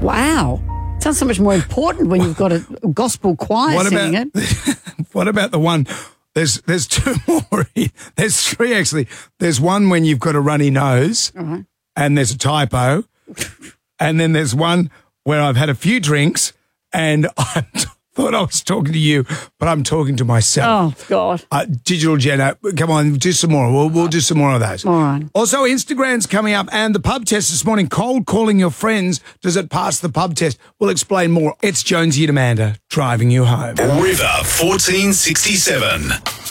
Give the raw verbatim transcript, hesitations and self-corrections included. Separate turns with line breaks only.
Wow. Sounds so much more important when you've got a gospel choir
What
singing
about,
it.
What about the one? There's there's two more. There's three, actually. There's one when you've got a runny nose
Uh-huh.
and there's a typo. And then there's one where I've had a few drinks and I thought I was talking to you, but I'm talking to myself.
Oh, God.
Uh, Digital Jenna, come on, do some more. We'll, we'll do some more of those.
All right.
Also, Instagram's coming up and the pub test this morning. Cold calling your friends. Does it pass the pub test? We'll explain more. It's Jonesy and Amanda driving you home.
River fourteen sixty-seven.